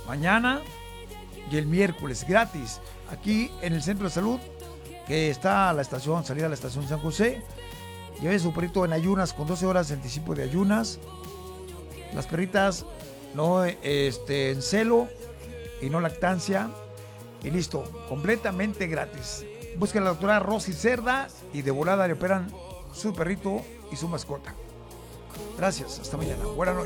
mañana y el miércoles, gratis, aquí en el centro de salud, que está a la estación, salida a la estación San José. Lleve su perrito en ayunas, con 12 horas de anticipo de ayunas. Las perritas no en celo y no lactancia. Y listo, completamente gratis. Busquen a la doctora Rosy Cerda y de volada le operan su perrito y su mascota. Gracias, hasta mañana. Buenas noches.